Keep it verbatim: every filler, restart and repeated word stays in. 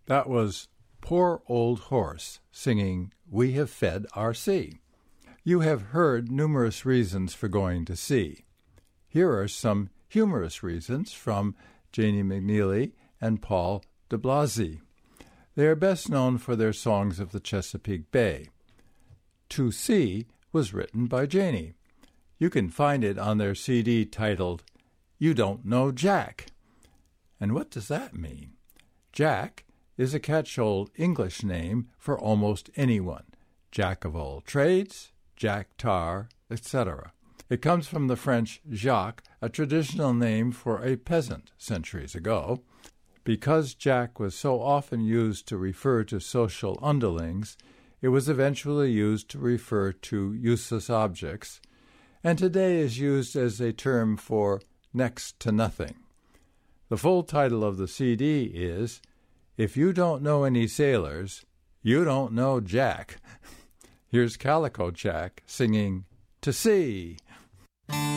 That was Poor Old Horse singing We Have Fed Our Sea. You have heard numerous reasons for going to sea. Here are some humorous reasons from Janie McNeely and Paul de Blasi. They are best known for their songs of the Chesapeake Bay. To Sea was written by Janie. You can find it on their C D titled You Don't Know Jack. And what does that mean? Jack is a catch-all English name for almost anyone. Jack of all trades, Jack Tar, et cetera. It comes from the French Jacques, a traditional name for a peasant centuries ago. Because Jack was so often used to refer to social underlings, it was eventually used to refer to useless objects, and today is used as a term for next to nothing. The full title of the C D is If You Don't Know Any Sailors, You Don't Know Jack. Here's Calico Jack singing To Sea.